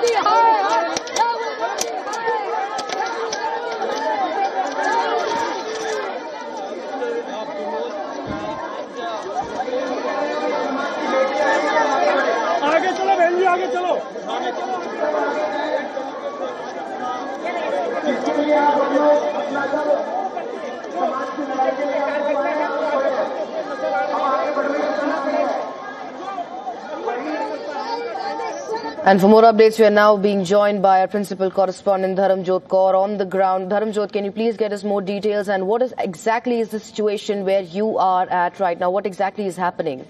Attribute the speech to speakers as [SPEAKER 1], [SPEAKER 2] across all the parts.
[SPEAKER 1] आगे चलो बहन जी, आगे चलो।
[SPEAKER 2] And for more updates, we are now being joined by our principal correspondent Dharamjot Kaur on the ground. Dharamjot, can you please get us more details, and what exactly is the situation where you are at right now? What exactly is happening?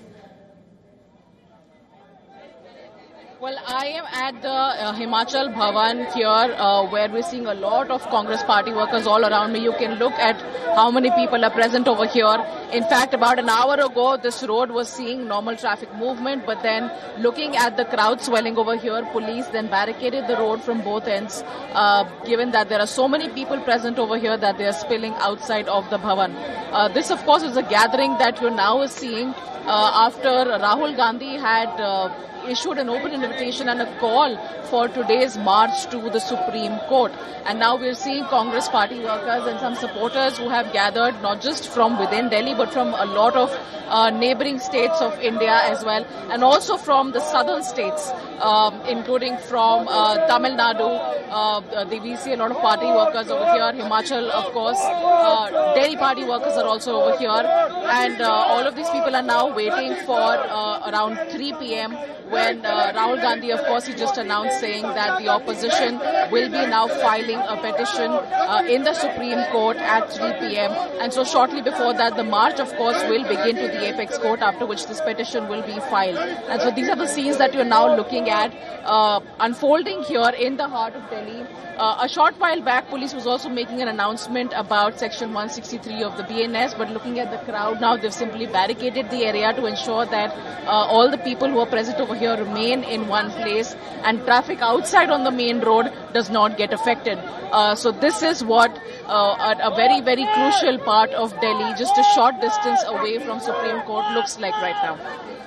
[SPEAKER 3] Well, I am at the Himachal Bhavan here, where we're seeing a lot of Congress party workers all around me. You can look at how many people are present over here. In fact, about an hour ago, this road was seeing normal traffic movement, but then looking at the crowd swelling over here, police then barricaded the road from both ends, given that there are so many people present over here that they are spilling outside of the Bhavan. This, of course, is a gathering that you're now seeing after Rahul Gandhi had issued an open invitation and a call for today's march to the Supreme Court. And now we're seeing Congress party workers and some supporters who have gathered not just from within Delhi but from a lot of neighboring states of India as well, and also from the southern states, including from Tamil Nadu. We see a lot of party workers over here. Himachal, of course. Delhi party workers are also over here. And all of these people are now waiting for around 3 p.m. when Rahul Gandhi, of course, he just announced saying that the opposition will be now filing a petition in the Supreme Court at 3 p.m. And so shortly before that, the march, of course, will begin to the Apex Court, after which this petition will be filed. And so these are the scenes that you're now looking at unfolding here in the heart of Delhi. A short while back, police was also making an announcement about Section 163 of the BNS, but looking at the crowd now, they've simply barricaded the area to ensure that all the people who are present over here remain in one place and traffic outside on the main road does not get affected. So this is what a very, very crucial part of Delhi, just a short distance away from Supreme Court, looks like right now.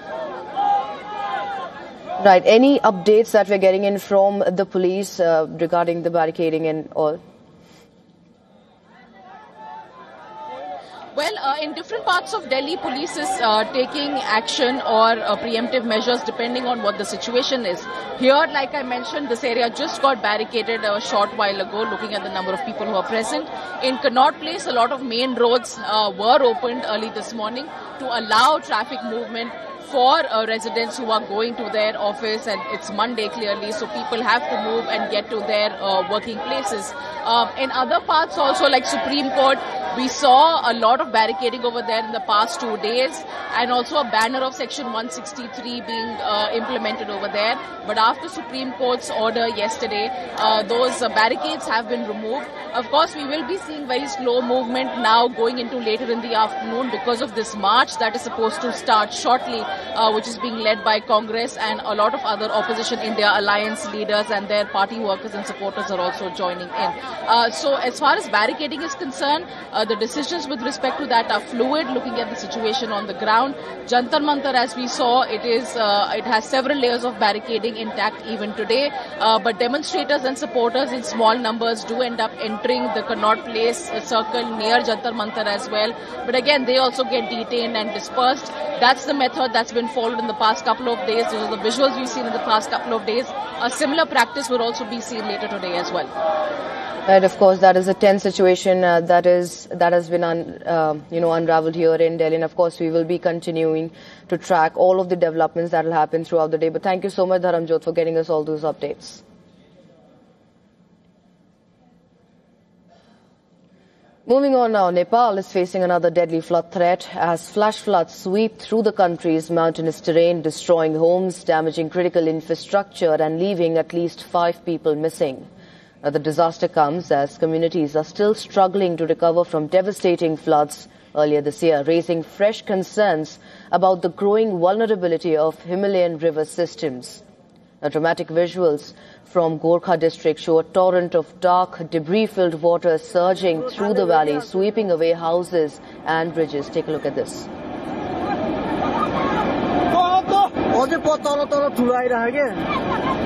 [SPEAKER 2] Right. Any updates that we're getting in from the police regarding the barricading and all?
[SPEAKER 3] Well, in different parts of Delhi, police is taking action or preemptive measures depending on what the situation is. Here, like I mentioned, this area just got barricaded a short while ago, looking at the number of people who are present. In Connaught Place, a lot of main roads were opened early this morning to allow traffic movement for residents who are going to their office, and it's Monday clearly, so people have to move and get to their working places. In other parts also, like Supreme Court, we saw a lot of barricading over there in the past 2 days, and also a banner of Section 163 being implemented over there. But after Supreme Court's order yesterday, those barricades have been removed. Of course, we will be seeing very slow movement now going into later in the afternoon because of this march that is supposed to start shortly, which is being led by Congress, and a lot of other opposition India alliance leaders and their party workers and supporters are also joining in. So as far as barricading is concerned, the decisions with respect to that are fluid, looking at the situation on the ground. Jantar Mantar, as we saw, it has several layers of barricading intact even today, but demonstrators and supporters in small numbers do end up entering the Connaught Place circle near Jantar Mantar as well. But again, they also get detained and dispersed. That's the method that's been followed in the past couple of days. Those are the visuals we've seen in the past couple of days. A similar practice will also be seen later today as well.
[SPEAKER 2] Right, of course, that is a tense situation that has been unraveled here in Delhi, and of course we will be continuing to track all of the developments that will happen throughout the day. But thank you so much, Dharamjot, for getting us all those updates. Moving on now, Nepal is facing another deadly flood threat as flash floods sweep through the country's mountainous terrain, destroying homes, damaging critical infrastructure and leaving at least 5 people missing. The disaster comes as communities are still struggling to recover from devastating floods earlier this year, raising fresh concerns about the growing vulnerability of Himalayan river systems. Now, dramatic visuals from Gorkha district show a torrent of dark, debris-filled water surging through the valley, sweeping away houses and bridges. Take a look at this.